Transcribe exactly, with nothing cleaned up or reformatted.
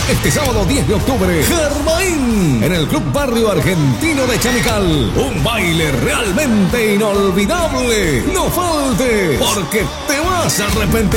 Este sábado diez de octubre, Germain, en el Club Barrio Argentino de Chamical. Un baile realmente inolvidable. No falte, porque te vas a arrepentir.